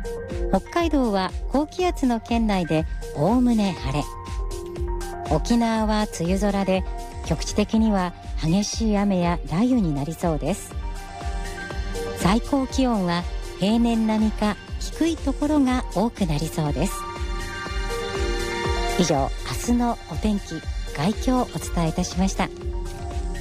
北海道は高気圧の圏内でおおむね晴れ。沖縄は梅雨空で局地的には激しい雨や雷雨になりそうです。最高気温は平年並みか低いところが多くなりそうです。以上、明日のお天気概況をお伝えいたしました。